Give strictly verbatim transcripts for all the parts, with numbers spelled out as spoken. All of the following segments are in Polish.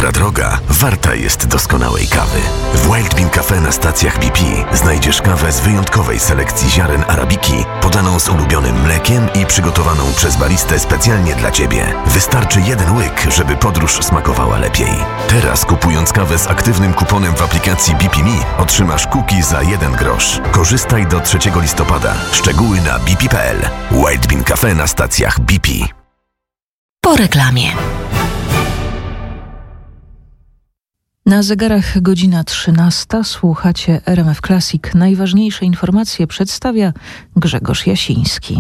Dobra droga warta jest doskonałej kawy. W Wild Bean Cafe na stacjach B P znajdziesz kawę z wyjątkowej selekcji ziaren arabiki, podaną z ulubionym mlekiem i przygotowaną przez baristę specjalnie dla Ciebie. Wystarczy jeden łyk, żeby podróż smakowała lepiej. Teraz kupując kawę z aktywnym kuponem w aplikacji B P Me otrzymasz cookie za jeden grosz. Korzystaj do trzeciego listopada. Szczegóły na b p kropka p l. Wild Bean Cafe na stacjach B P. Po reklamie. Na zegarach godzina trzynasta. Słuchacie R M F Classic. Najważniejsze informacje przedstawia Grzegorz Jasiński.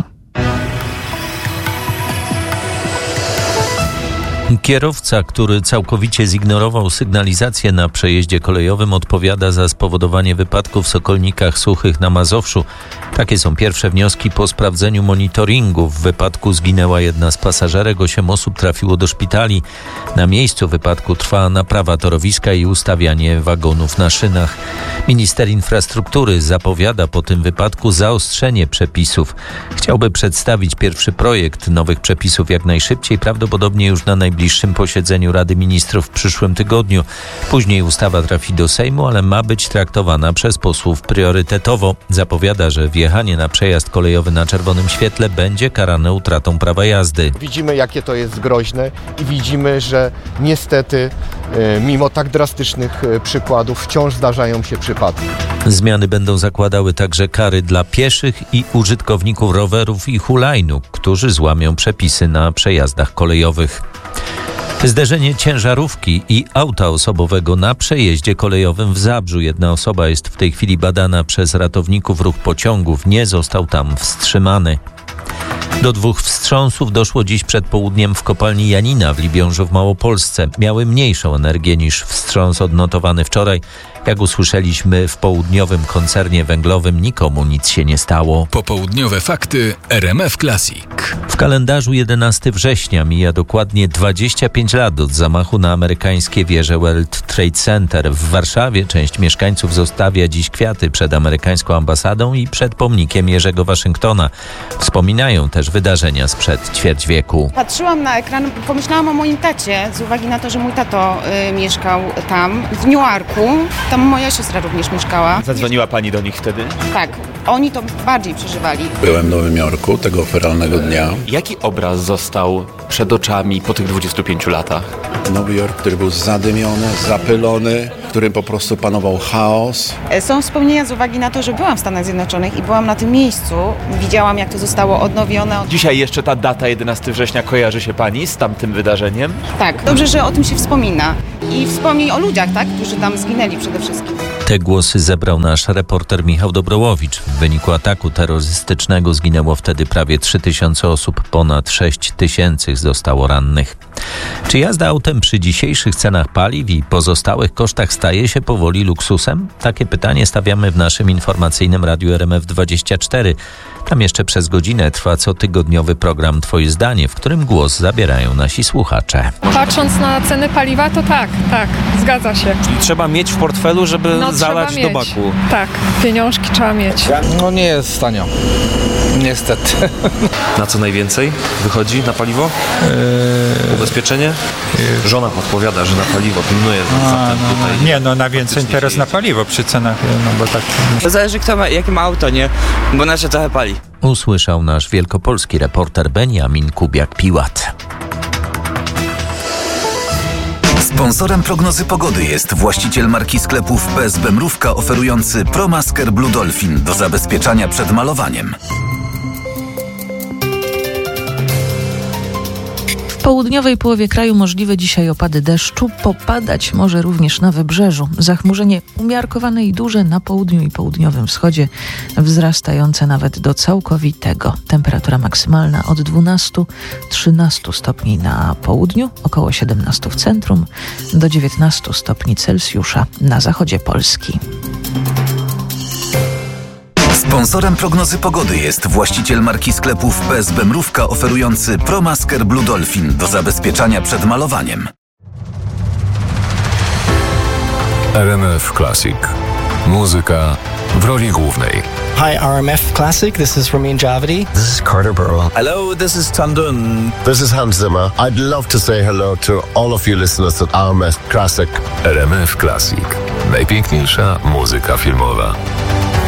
Kierowca, który całkowicie zignorował sygnalizację na przejeździe kolejowym, odpowiada za spowodowanie wypadku w Sokolnikach Suchych na Mazowszu. Takie są pierwsze wnioski po sprawdzeniu monitoringu. W wypadku zginęła jedna z pasażerek, osiem osób trafiło do szpitali. Na miejscu wypadku trwa naprawa torowiska i ustawianie wagonów na szynach. Minister infrastruktury zapowiada po tym wypadku zaostrzenie przepisów. Chciałby przedstawić pierwszy projekt nowych przepisów jak najszybciej, prawdopodobnie już na najbliższym posiedzeniu Rady Ministrów w przyszłym tygodniu. Później ustawa trafi do Sejmu, ale ma być traktowana przez posłów priorytetowo. Zapowiada, że wjechanie na przejazd kolejowy na czerwonym świetle będzie karane utratą prawa jazdy. Widzimy, jakie to jest groźne i widzimy, że niestety mimo tak drastycznych przykładów wciąż zdarzają się przypadki. Zmiany będą zakładały także kary dla pieszych i użytkowników rowerów i hulajnóg, którzy złamią przepisy na przejazdach kolejowych. Zderzenie ciężarówki i auta osobowego na przejeździe kolejowym w Zabrzu. Jedna osoba jest w tej chwili badana przez ratowników. Ruch pociągów nie został tam wstrzymany. Do dwóch wstrząsów doszło dziś przed południem w kopalni Janina w Libiążu w Małopolsce. Miały mniejszą energię niż wstrząs odnotowany wczoraj. Jak usłyszeliśmy, w południowym koncernie węglowym nikomu nic się nie stało. Popołudniowe fakty R M F Classic. W kalendarzu jedenastego września mija dokładnie dwadzieścia pięć lat od zamachu na amerykańskie wieże World Trade Center. W Warszawie część mieszkańców zostawia dziś kwiaty przed amerykańską ambasadą i przed pomnikiem Jerzego Waszyngtona. Wspominają też wydarzenia sprzed ćwierć wieku. Patrzyłam na ekran, pomyślałam o moim tacie, z uwagi na to, że mój tato y, mieszkał tam, w Newarku. Tam moja siostra również mieszkała. Zadzwoniła pani do nich wtedy? Tak, oni to bardziej przeżywali. Byłem w Nowym Jorku tego feralnego dnia. Jaki obraz został przed oczami po tych dwudziestu pięciu latach? Nowy Jork, który był zadymiony, zapylony, w którym po prostu panował chaos. Są wspomnienia z uwagi na to, że byłam w Stanach Zjednoczonych i byłam na tym miejscu. Widziałam, jak to zostało odnowione. Dzisiaj jeszcze ta data jedenastego września kojarzy się pani z tamtym wydarzeniem? Tak, dobrze, że o tym się wspomina. I wspomnij o ludziach, tak, którzy tam zginęli przede wszystkim. Te głosy zebrał nasz reporter Michał Dobrołowicz. W wyniku ataku terrorystycznego zginęło wtedy prawie trzy tysiące osób, ponad sześć tysięcy zostało rannych. Czy jazda autem przy dzisiejszych cenach paliw i pozostałych kosztach staje się powoli luksusem? Takie pytanie stawiamy w naszym informacyjnym Radiu R M F dwadzieścia cztery. Tam jeszcze przez godzinę trwa cotygodniowy program Twoje zdanie, w którym głos zabierają nasi słuchacze. Patrząc na ceny paliwa, to tak, tak, zgadza się. Czyli trzeba mieć w portfelu, żeby no, zalać do baku. Tak, pieniążki trzeba mieć. No nie jest tanio. Niestety. Na co najwięcej wychodzi na paliwo? Eee, Ubezpieczenie? Eee, Żona podpowiada, że na paliwo pilnuje. A, zatem no, tutaj nie, no na więcej teraz na paliwo przy cenach, no bo tak. Zależy kto ma, jakie ma auto, nie? Bo nasze trochę pali. Usłyszał nasz wielkopolski reporter Beniamin Kubiak-Piłat. Sponsorem prognozy pogody jest właściciel marki sklepów P S B Mrówka oferujący ProMasker Blue Dolphin do zabezpieczania przed malowaniem. W południowej połowie kraju możliwe dzisiaj opady deszczu. Popadać może również na wybrzeżu. Zachmurzenie umiarkowane i duże na południu i południowym wschodzie, wzrastające nawet do całkowitego. Temperatura maksymalna od dwunastu do trzynastu stopni na południu, około siedemnastu w centrum, do dziewiętnastu stopni Celsjusza na zachodzie Polski. Sponsorem prognozy pogody jest właściciel marki sklepów P S B Mrówka oferujący ProMasker Blue Dolphin do zabezpieczania przed malowaniem. R M F Classic. Muzyka w roli głównej. Hi, R M F Classic. This is Ramin Javadi. This is Carter Burwell. Hello, this is Tandun. This is Hans Zimmer. I'd love to say hello to all of you listeners at R M F Classic. R M F Classic. Najpiękniejsza muzyka filmowa.